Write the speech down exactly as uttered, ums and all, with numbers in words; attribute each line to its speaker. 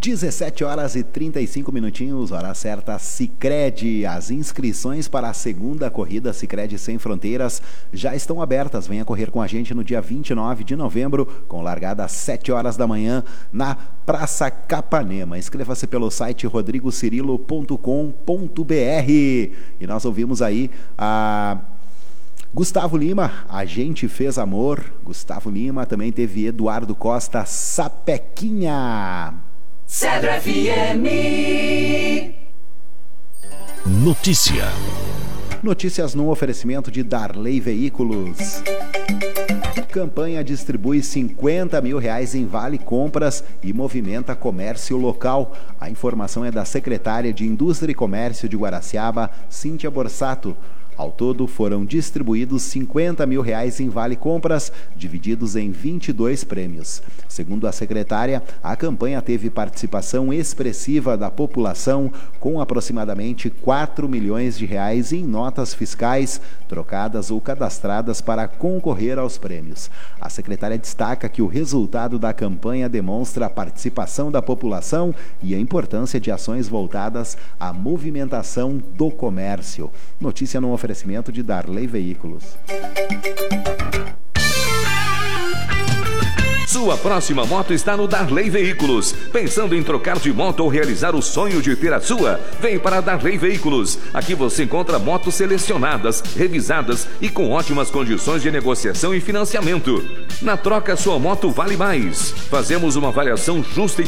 Speaker 1: dezessete horas e trinta e cinco minutinhos, hora certa, Sicredi. As inscrições para a segunda corrida Sicredi Sem Fronteiras já estão abertas. Venha correr com a gente no dia vinte e nove de novembro, com largada às sete horas da manhã, na Praça Capanema. Inscreva-se pelo site rodrigo cirilo ponto com ponto br. E nós ouvimos aí a Gustavo Lima, A Gente Fez Amor. Gustavo Lima, também teve Eduardo Costa, Sapequinha. Cedro F M.
Speaker 2: Notícia.
Speaker 1: Notícias no oferecimento de Darley Veículos. Campanha distribui cinquenta mil reais em vale compras e movimenta comércio local. A informação é da secretária de Indústria e Comércio de Guaraciaba, Cíntia Borsato. Ao todo, foram distribuídos cinquenta mil reais em vale compras, divididos em vinte e dois prêmios. Segundo a secretária, a campanha teve participação expressiva da população, com aproximadamente quatro milhões de reais em notas fiscais, trocadas ou cadastradas para concorrer aos prêmios. A secretária destaca que o resultado da campanha demonstra a participação da população e a importância de ações voltadas à movimentação do comércio. Notícia no oferecimento de Darley Veículos.
Speaker 3: Sua próxima moto está no Darley Veículos. Pensando em trocar de moto ou realizar o sonho de ter a sua? Vem para Darley Veículos. Aqui você encontra motos selecionadas, revisadas e com ótimas condições de negociação e financiamento. Na troca, sua moto vale mais. Fazemos uma avaliação justa e